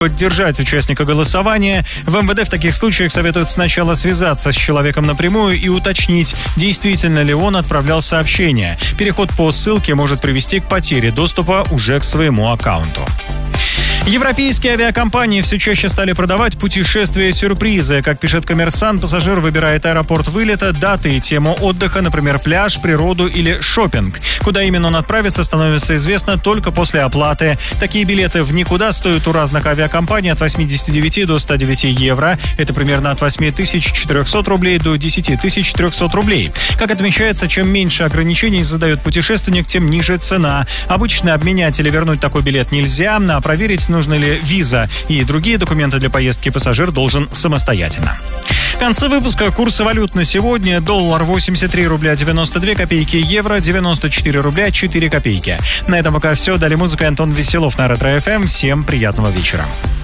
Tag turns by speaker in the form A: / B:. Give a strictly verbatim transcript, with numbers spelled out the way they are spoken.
A: Поддержать участника голосования. В эм вэ дэ в таких случаях советуют сначала связаться с человеком напрямую и уточнить, действительно ли он отправлял сообщение. Переход по ссылке может привести к потере доступа уже к своему аккаунту. Европейские авиакомпании все чаще стали продавать путешествия-сюрпризы. Как пишет «Коммерсант», пассажир выбирает аэропорт вылета, даты и тему отдыха, например, пляж, природу или шопинг. Куда именно он отправится, становится известно только после оплаты. Такие билеты в никуда стоят у разных авиакомпаний от восемьдесят девять до ста девяти евро. Это примерно от восемь тысяч четырехсот рублей до десять тысяч трехсот рублей. Как отмечается, чем меньше ограничений задает путешественник, тем ниже цена. Обычно обменять или вернуть такой билет нельзя, а проверить, нужна ли виза и другие документы для поездки, пассажир должен самостоятельно. В конце выпуска курсы валют на сегодня. Доллар восемьдесят три рубля девяносто две копейки, евро девяносто четыре рубля четыре копейки. На этом пока все. Далее музыка, Антон Веселов на Ретро эф эм. Всем приятного вечера.